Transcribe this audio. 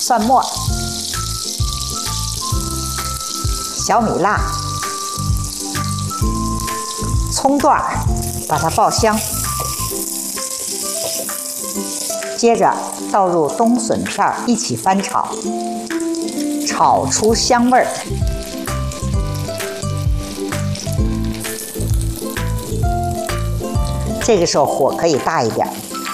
蒜末、小米辣、葱段儿，把它爆香。接着倒入冬笋片一起翻炒，炒出香味儿。这个时候火可以大一点。